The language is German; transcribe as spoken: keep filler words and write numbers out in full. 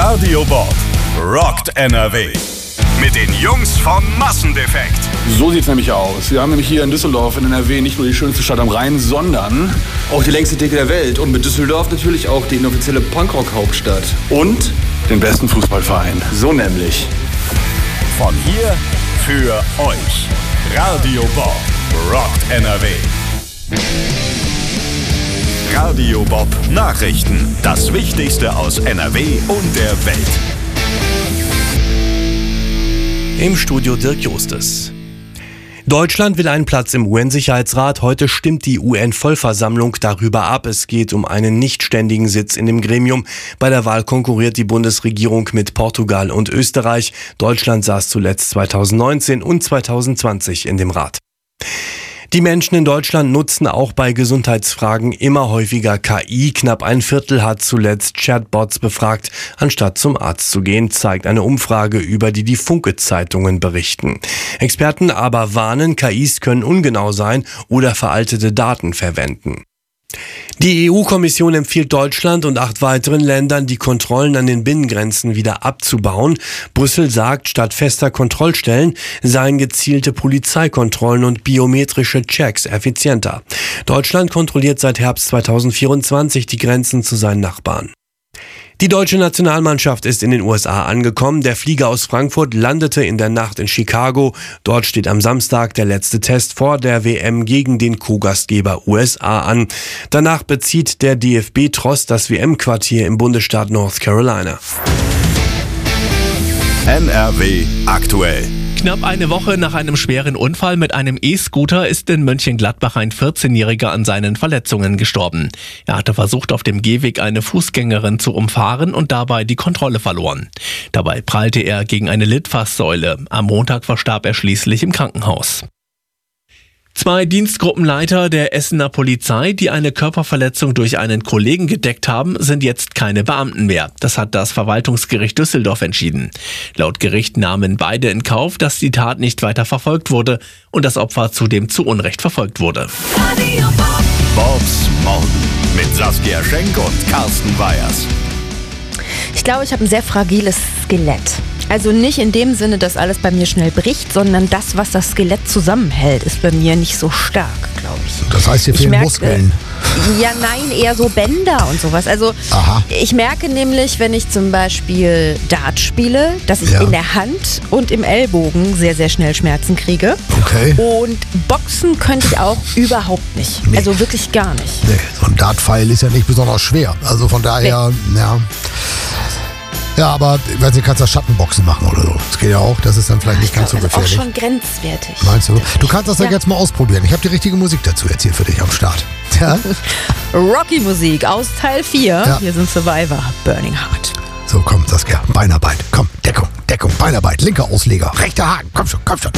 Radio Bob rockt N R W. Mit den Jungs von Massendefekt. So sieht's nämlich aus. Wir haben nämlich hier in Düsseldorf in N R W nicht nur die schönste Stadt am Rhein, sondern auch die längste Theke der Welt. Und mit Düsseldorf natürlich auch die inoffizielle Punkrock-Hauptstadt. und den besten Fußballverein. So nämlich. Von hier für euch. Radio Bob rockt N R W. Radio Bob Nachrichten. Das Wichtigste aus N R W und der Welt. Im Studio Dirk Justes. Deutschland will einen Platz im U N-Sicherheitsrat. Heute stimmt die U N-Vollversammlung darüber ab. Es geht um einen nichtständigen Sitz in dem Gremium. Bei der Wahl konkurriert die Bundesregierung mit Portugal und Österreich. Deutschland saß zuletzt zweitausendneunzehn und zweitausendzwanzig in dem Rat. Die Menschen in Deutschland nutzen auch bei Gesundheitsfragen immer häufiger K I. Knapp ein Viertel hat zuletzt Chatbots befragt, anstatt zum Arzt zu gehen, zeigt eine Umfrage, über die die Funke-Zeitungen berichten. Experten aber warnen, K Is können ungenau sein oder veraltete Daten verwenden. Die E U-Kommission empfiehlt Deutschland und acht weiteren Ländern, die Kontrollen an den Binnengrenzen wieder abzubauen. Brüssel sagt, statt fester Kontrollstellen seien gezielte Polizeikontrollen und biometrische Checks effizienter. Deutschland kontrolliert seit Herbst zweitausendvierundzwanzig die Grenzen zu seinen Nachbarn. Die deutsche Nationalmannschaft ist in den U S A angekommen. Der Flieger aus Frankfurt landete in der Nacht in Chicago. Dort steht am Samstag der letzte Test vor der W M gegen den Co-Gastgeber U S A an. Danach bezieht der D F B-Tross das W M-Quartier im Bundesstaat North Carolina. N R W aktuell. Knapp eine Woche nach einem schweren Unfall mit einem E-Scooter ist in Mönchengladbach ein vierzehnjähriger an seinen Verletzungen gestorben. Er hatte versucht, auf dem Gehweg eine Fußgängerin zu umfahren und dabei die Kontrolle verloren. Dabei prallte er gegen eine Litfaßsäule. Am Montag verstarb er schließlich im Krankenhaus. Zwei Dienstgruppenleiter der Essener Polizei, die eine Körperverletzung durch einen Kollegen gedeckt haben, sind jetzt keine Beamten mehr. Das hat das Verwaltungsgericht Düsseldorf entschieden. Laut Gericht nahmen beide in Kauf, dass die Tat nicht weiter verfolgt wurde und das Opfer zudem zu Unrecht verfolgt wurde. Bobs Morgen mit Saskia Schenk und Carsten Weyers. Ich glaube, ich habe ein sehr fragiles Skelett. Also nicht in dem Sinne, dass alles bei mir schnell bricht, sondern das, was das Skelett zusammenhält, ist bei mir nicht so stark, glaube ich. Das heißt, hier Ich fehlen merke- Muskeln. Ja, nein, eher so Bänder und sowas. Also Aha. ich merke nämlich, wenn ich zum Beispiel Dart spiele, dass ich Ja. in der Hand und im Ellbogen sehr, sehr schnell Schmerzen kriege. Okay. Und Boxen könnte ich auch überhaupt nicht. Nee. Also wirklich gar nicht. Nee, so ein Dartpfeil ist ja nicht besonders schwer. Also von daher, ja. Ja, aber ich weiß nicht, kannst du Schattenboxen machen oder so. Das geht ja auch, das ist dann vielleicht nicht ganz so Das ist auch gefährlich. schon grenzwertig. Meinst du? Du kannst das ja Ja. jetzt mal ausprobieren. Ich habe die richtige Musik dazu jetzt hier für dich am Start. Ja? Rocky-Musik aus Teil vier. Ja. Hier sind Survivor, Burning Heart. So, komm, Saskia, Beinarbeit. Komm, Deckung, Deckung, Beinarbeit. Linker Ausleger, rechter Haken. Komm schon, komm schon.